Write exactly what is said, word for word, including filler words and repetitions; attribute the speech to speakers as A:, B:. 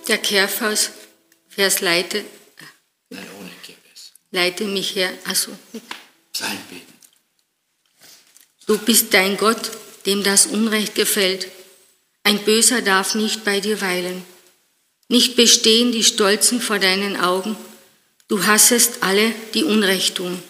A: Der Kehrvers, Vers leite,
B: Nein, ohne Kehrvers.
A: leite mich her. Also,
B: Psalm beten.
A: du bist dein Gott, dem das Unrecht gefällt. Ein Böser darf nicht bei dir weilen. Nicht bestehen die Stolzen vor deinen Augen. Du hassest alle, die Unrecht tun.